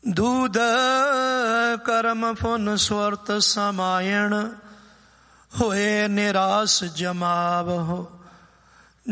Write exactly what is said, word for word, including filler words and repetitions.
ਦੂਧ ਕਰਮ phone ਸੁਰਤ ਸਮਾਇਣ, ਹੋਏ ਨਿਰਾਸ ਜਮਾਵਹੁ।